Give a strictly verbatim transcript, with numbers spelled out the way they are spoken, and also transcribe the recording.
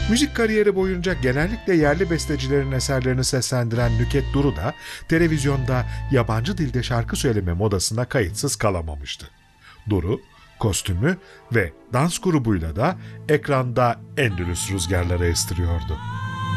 Müzik kariyeri boyunca genellikle yerli bestecilerin eserlerini seslendiren Nükhet Duru da televizyonda yabancı dilde şarkı söyleme modasına kayıtsız kalamamıştı. Duru, kostümü ve dans grubuyla da ekranda Endülüs rüzgarları estiriyordu.